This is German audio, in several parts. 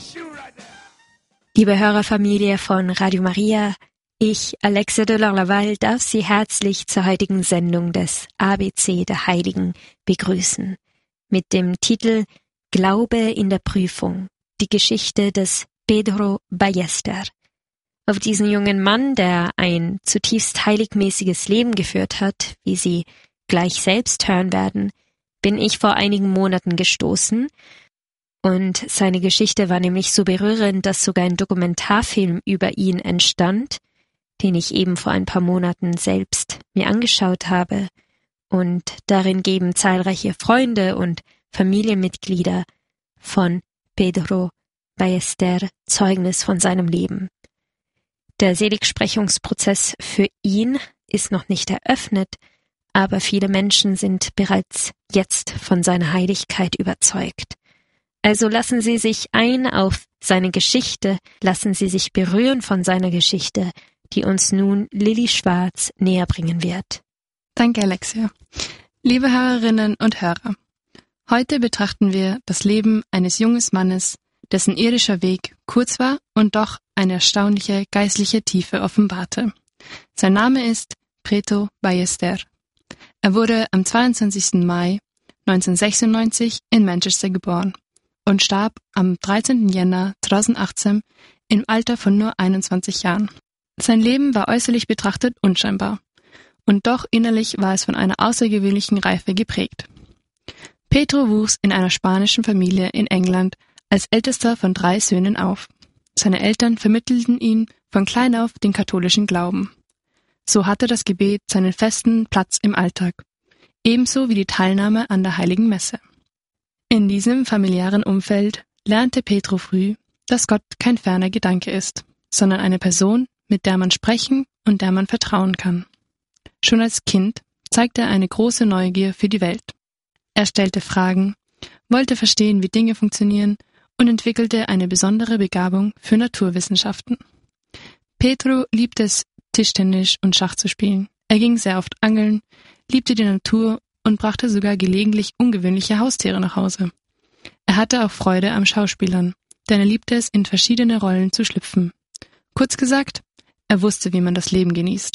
Liebe Hörerfamilie von Radio Maria, ich, Alexa de Laval, darf Sie herzlich zur heutigen Sendung des ABC der Heiligen begrüßen. Mit dem Titel Glaube in der Prüfung, die Geschichte des Pedro Ballester. Auf diesen jungen Mann, der ein zutiefst heiligmäßiges Leben geführt hat, wie Sie gleich selbst hören werden, bin ich vor einigen Monaten gestoßen. Und seine Geschichte war nämlich so berührend, dass sogar ein Dokumentarfilm über ihn entstand, den ich eben vor ein paar Monaten selbst mir angeschaut habe. Und darin geben zahlreiche Freunde und Familienmitglieder von Pedro Ballester Zeugnis von seinem Leben. Der Seligsprechungsprozess für ihn ist noch nicht eröffnet, aber viele Menschen sind bereits jetzt von seiner Heiligkeit überzeugt. Also lassen Sie sich ein auf seine Geschichte, lassen Sie sich berühren von seiner Geschichte, die uns nun Lilly Schwarz näher bringen wird. Danke, Alexia. Liebe Hörerinnen und Hörer, heute betrachten wir das Leben eines jungen Mannes, dessen irdischer Weg kurz war und doch eine erstaunliche geistliche Tiefe offenbarte. Sein Name ist Pedro Ballester. Er wurde am 22. Mai 1996 in Manchester geboren und starb am 13. Jänner 2018 im Alter von nur 21 Jahren. Sein Leben war äußerlich betrachtet unscheinbar, und doch innerlich war es von einer außergewöhnlichen Reife geprägt. Pedro wuchs in einer spanischen Familie in England als ältester von 3 Söhnen auf. Seine Eltern vermittelten ihm von klein auf den katholischen Glauben. So hatte das Gebet seinen festen Platz im Alltag, ebenso wie die Teilnahme an der Heiligen Messe. In diesem familiären Umfeld lernte Pedro früh, dass Gott kein ferner Gedanke ist, sondern eine Person, mit der man sprechen und der man vertrauen kann. Schon als Kind zeigte er eine große Neugier für die Welt. Er stellte Fragen, wollte verstehen, wie Dinge funktionieren und entwickelte eine besondere Begabung für Naturwissenschaften. Pedro liebte es, Tischtennis und Schach zu spielen. Er ging sehr oft angeln, liebte die Natur und brachte sogar gelegentlich ungewöhnliche Haustiere nach Hause. Er hatte auch Freude am Schauspielern, denn er liebte es, in verschiedene Rollen zu schlüpfen. Kurz gesagt, er wusste, wie man das Leben genießt.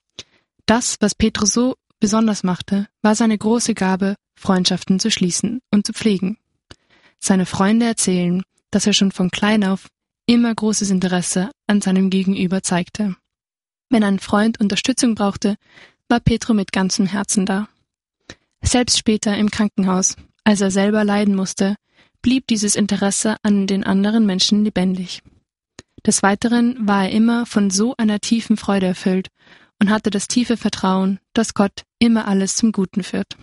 Das, was Pedro so besonders machte, war seine große Gabe, Freundschaften zu schließen und zu pflegen. Seine Freunde erzählen, dass er schon von klein auf immer großes Interesse an seinem Gegenüber zeigte. Wenn ein Freund Unterstützung brauchte, war Pedro mit ganzem Herzen da. Selbst später im Krankenhaus, als er selber leiden musste, blieb dieses Interesse an den anderen Menschen lebendig. Des Weiteren war er immer von so einer tiefen Freude erfüllt und hatte das tiefe Vertrauen, dass Gott immer alles zum Guten führt.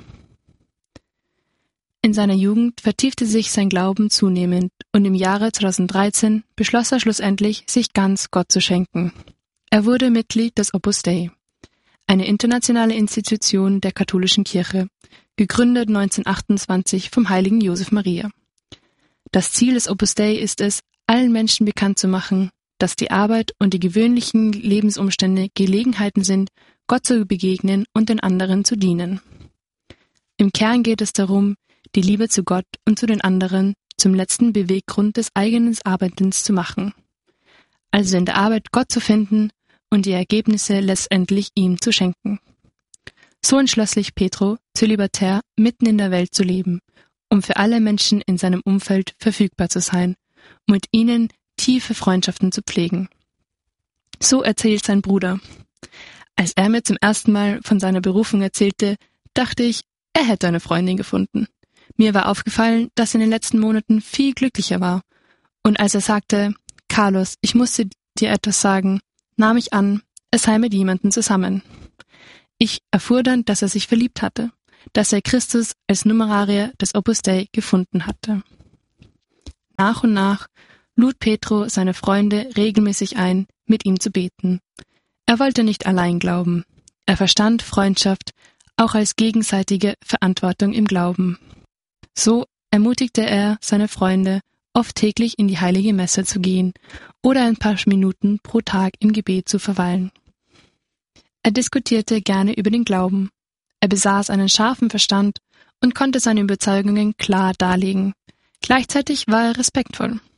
In seiner Jugend vertiefte sich sein Glauben zunehmend und im Jahre 2013 beschloss er schlussendlich, sich ganz Gott zu schenken. Er wurde Mitglied des Opus Dei, eine internationale Institution der katholischen Kirche, gegründet 1928 vom heiligen Josef Maria. Das Ziel des Opus Dei ist es, allen Menschen bekannt zu machen, dass die Arbeit und die gewöhnlichen Lebensumstände Gelegenheiten sind, Gott zu begegnen und den anderen zu dienen. Im Kern geht es darum, die Liebe zu Gott und zu den anderen zum letzten Beweggrund des eigenen Arbeitens zu machen. Also in der Arbeit Gott zu finden und die Ergebnisse letztendlich ihm zu schenken. So entschloss sich Pedro, zölibatär mitten in der Welt zu leben, um für alle Menschen in seinem Umfeld verfügbar zu sein und mit ihnen tiefe Freundschaften zu pflegen. So erzählt sein Bruder: Als er mir zum ersten Mal von seiner Berufung erzählte, dachte ich, er hätte eine Freundin gefunden. Mir war aufgefallen, dass er in den letzten Monaten viel glücklicher war. Und als er sagte, Carlos, ich musste dir etwas sagen, nahm ich an, es sei mit jemandem zusammen. Ich erfuhr dann, dass er sich verliebt hatte, dass er Christus als Numerarier des Opus Dei gefunden hatte. Nach und nach lud Pedro seine Freunde regelmäßig ein, mit ihm zu beten. Er wollte nicht allein glauben. Er verstand Freundschaft auch als gegenseitige Verantwortung im Glauben. So ermutigte er seine Freunde, oft täglich in die heilige Messe zu gehen oder ein paar Minuten pro Tag im Gebet zu verweilen. Er diskutierte gerne über den Glauben. Er besaß einen scharfen Verstand und konnte seine Überzeugungen klar darlegen. Gleichzeitig war er respektvoll.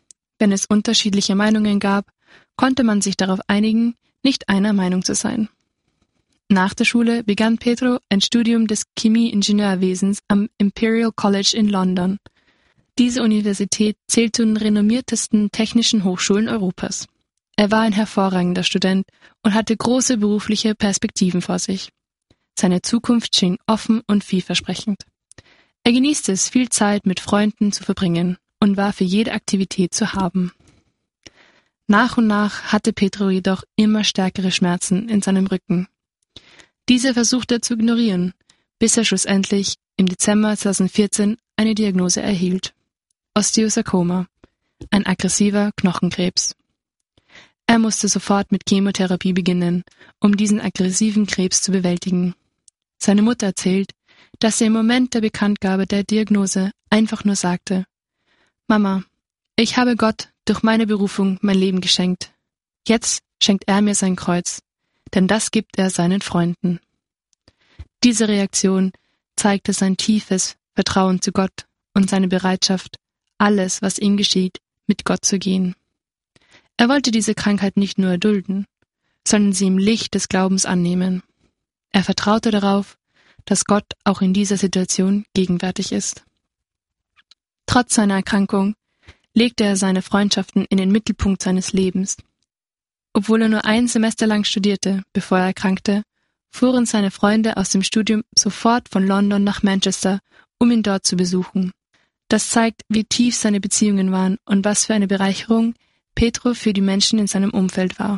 Wenn es unterschiedliche Meinungen gab, konnte man sich darauf einigen, nicht einer Meinung zu sein. Nach der Schule begann Petro ein Studium des Chemieingenieurwesens am Imperial College in London. Diese Universität zählt zu den renommiertesten technischen Hochschulen Europas. Er war ein hervorragender Student und hatte große berufliche Perspektiven vor sich. Seine Zukunft schien offen und vielversprechend. Er genießte es, viel Zeit mit Freunden zu verbringen und war für jede Aktivität zu haben. Nach und nach hatte Petro jedoch immer stärkere Schmerzen in seinem Rücken. Diese versuchte er zu ignorieren, bis er schlussendlich im Dezember 2014 eine Diagnose erhielt: Osteosarkoma, ein aggressiver Knochenkrebs. Er musste sofort mit Chemotherapie beginnen, um diesen aggressiven Krebs zu bewältigen. Seine Mutter erzählt, dass sie im Moment der Bekanntgabe der Diagnose einfach nur sagte: »Mama, ich habe Gott durch meine Berufung mein Leben geschenkt. Jetzt schenkt er mir sein Kreuz, denn das gibt er seinen Freunden.« Diese Reaktion zeigte sein tiefes Vertrauen zu Gott und seine Bereitschaft, alles, was ihm geschieht, mit Gott zu gehen. Er wollte diese Krankheit nicht nur erdulden, sondern sie im Licht des Glaubens annehmen. Er vertraute darauf, dass Gott auch in dieser Situation gegenwärtig ist. Trotz seiner Erkrankung legte er seine Freundschaften in den Mittelpunkt seines Lebens. Obwohl er nur ein Semester lang studierte, bevor er erkrankte, fuhren seine Freunde aus dem Studium sofort von London nach Manchester, um ihn dort zu besuchen. Das zeigt, wie tief seine Beziehungen waren und was für eine Bereicherung Petro für die Menschen in seinem Umfeld war.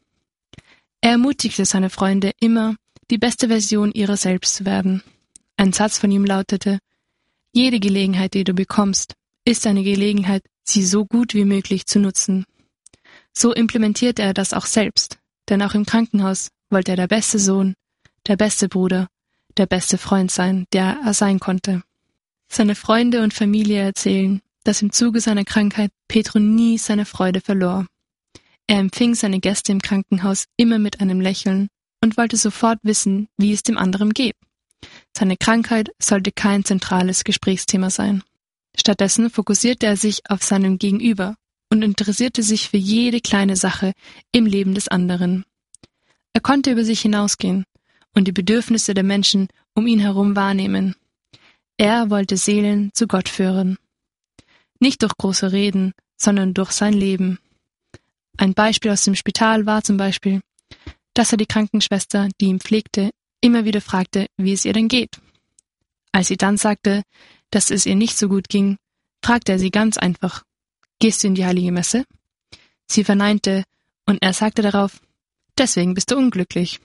Er ermutigte seine Freunde immer, die beste Version ihrer selbst zu werden. Ein Satz von ihm lautete: »Jede Gelegenheit, die du bekommst, ist eine Gelegenheit, sie so gut wie möglich zu nutzen.« So implementierte er das auch selbst, denn auch im Krankenhaus wollte er der beste Sohn, der beste Bruder, der beste Freund sein, der er sein konnte. Seine Freunde und Familie erzählen, dass im Zuge seiner Krankheit Petro nie seine Freude verlor. Er empfing seine Gäste im Krankenhaus immer mit einem Lächeln und wollte sofort wissen, wie es dem anderen geht. Seine Krankheit sollte kein zentrales Gesprächsthema sein. Stattdessen fokussierte er sich auf seinem Gegenüber und interessierte sich für jede kleine Sache im Leben des anderen. Er konnte über sich hinausgehen und die Bedürfnisse der Menschen um ihn herum wahrnehmen. Er wollte Seelen zu Gott führen. Nicht durch große Reden, sondern durch sein Leben. Ein Beispiel aus dem Spital war zum Beispiel, dass er die Krankenschwester, die ihn pflegte, immer wieder fragte, wie es ihr denn geht. Als sie dann sagte, dass es ihr nicht so gut ging, fragte er sie ganz einfach: »Gehst du in die heilige Messe?« Sie verneinte und er sagte darauf: »Deswegen bist du unglücklich.«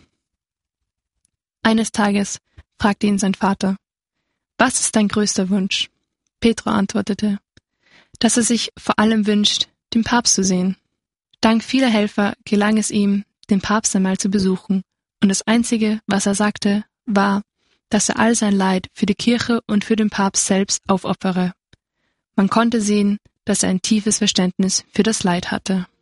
Eines Tages fragte ihn sein Vater: »Was ist dein größter Wunsch?« Petro antwortete, dass er sich vor allem wünscht, den Papst zu sehen. Dank vieler Helfer gelang es ihm, den Papst einmal zu besuchen, und das Einzige, was er sagte, war, dass er all sein Leid für die Kirche und für den Papst selbst aufopfere. Man konnte sehen, dass er ein tiefes Verständnis für das Leid hatte.